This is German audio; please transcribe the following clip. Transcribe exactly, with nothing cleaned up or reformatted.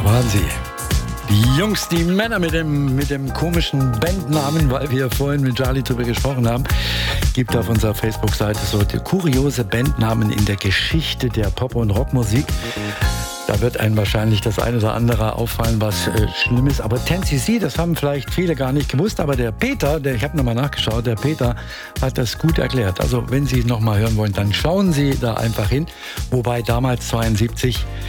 waren sie. Die Jungs, die Männer mit dem, mit dem komischen Bandnamen, weil wir vorhin mit Charlie drüber gesprochen haben, gibt auf unserer Facebook-Seite so die kuriose Bandnamen in der Geschichte der Pop- und Rockmusik. Da wird einem wahrscheinlich das eine oder andere auffallen, was äh, schlimm ist. Aber Ten C C, das haben vielleicht viele gar nicht gewusst. Aber der Peter, der, ich habe nochmal nachgeschaut, der Peter hat das gut erklärt. Also wenn Sie es nochmal hören wollen, dann schauen Sie da einfach hin. Wobei damals zweiundsiebzig